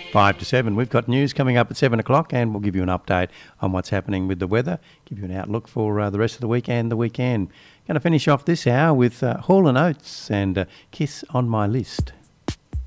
5 to 7. We've got news coming up at 7 o'clock, and we'll give you an update on what's happening with the weather, give you an outlook for the rest of the week and the weekend. Going to finish off this hour with Hall & Oates and Kiss on My List.